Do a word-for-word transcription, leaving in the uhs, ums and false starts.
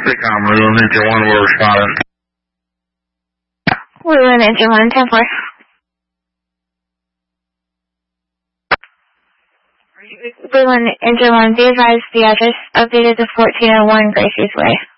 Sitcom, Leland Engine one will respond. Leland Engine one, ten four. Leland Engine one, be advised the address updated to fourteen oh one Gracie's Way.